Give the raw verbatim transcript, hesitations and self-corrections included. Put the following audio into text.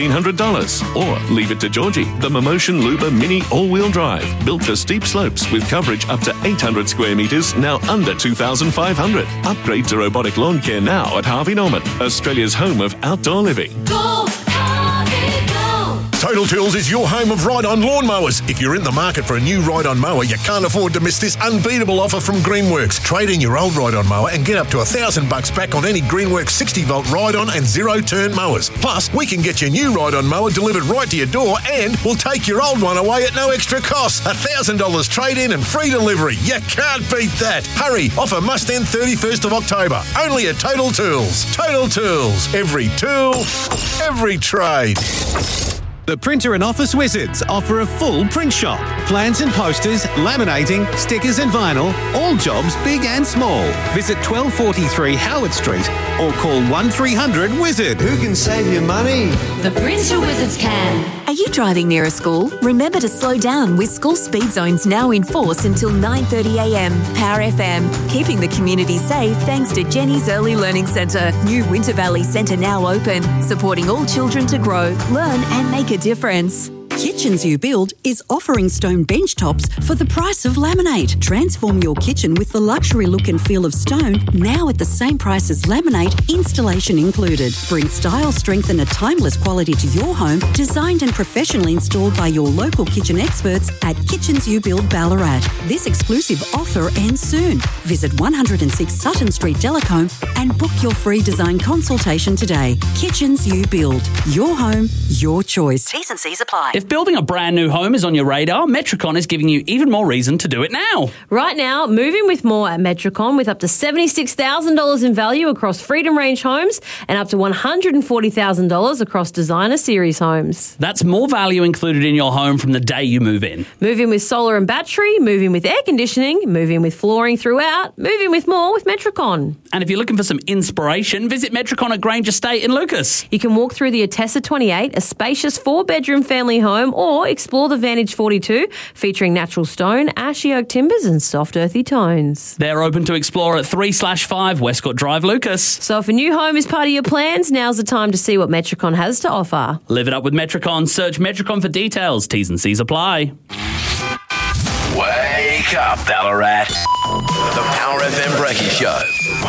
one hundred dollars. Or leave it to Georgie, the Mimotion Luba Mini all-wheel drive, built for steep slopes with coverage up to eight hundred square metres, now under two thousand five hundred. Upgrade to robotic lawn care now at Harvey Norman, Australia's home of outdoor living. Go, Harvey, go! Total Tools is your home of ride-on lawnmowers. If you're in the market for a new ride-on mower, you can't afford to miss this unbeatable offer from Greenworks. Trade in your old ride-on mower and get up to a thousand bucks back on any Greenworks sixty volt ride-on and zero-turn mowers. Plus, we can get your new ride-on mower delivered right to your door, and we'll take your old one away at no extra cost. one thousand dollars trade-in and free delivery. You can't beat that. Hurry, offer must end thirty-first of October. Only at Total Tools. Total Tools. Every tool, every trade. The Printer and Office Wizards offer a full print shop. Plans and posters, laminating, stickers and vinyl, all jobs big and small. Visit twelve forty-three Howard Street or call one three hundred wizard. Who can save you money? The Printer Wizards can. Are you driving near a school? Remember to slow down with school speed zones now in force until nine thirty a m. Power F M, keeping the community safe thanks to Jenny's Early Learning Centre. New Winter Valley Centre now open, supporting all children to grow, learn and make a difference. Kitchens You Build is offering stone bench tops for the price of laminate. Transform your kitchen with the luxury look and feel of stone, now at the same price as laminate, installation included. Bring style, strength and a timeless quality to your home, designed and professionally installed by your local kitchen experts at Kitchens You Build Ballarat. This exclusive offer ends soon. Visit one oh six Sutton Street, Delacombe and book your free design consultation today. Kitchens You Build. Your home, your choice. T's and C's apply. If building a brand new home is on your radar, Metricon is giving you even more reason to do it now. Right now, move in with more at Metricon with up to seventy-six thousand dollars in value across Freedom Range homes and up to one hundred forty thousand dollars across Designer Series homes. That's more value included in your home from the day you move in. Move in with solar and battery, move in with air conditioning, move in with flooring throughout, move in with more with Metricon. And if you're looking for some inspiration, visit Metricon at Grange Estate in Lucas. You can walk through the Atessa twenty-eight, a spacious four-bedroom family home, or explore the Vantage forty-two, featuring natural stone, ashy oak timbers and soft earthy tones. They're open to explore at three slash five Westcott Drive, Lucas. So if a new home is part of your plans, now's the time to see what Metricon has to offer. Live it up with Metricon. Search Metricon for details. T's and C's apply. Wake up, Ballarat. The Power F M Brekkie Show.